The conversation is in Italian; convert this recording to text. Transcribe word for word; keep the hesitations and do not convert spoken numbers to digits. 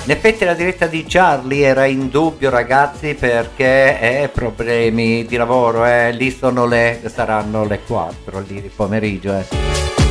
In effetti la diretta di Charlie era in dubbio, ragazzi, perché è problemi di lavoro, eh. Lì sono le, saranno le quattro lì di pomeriggio, eh.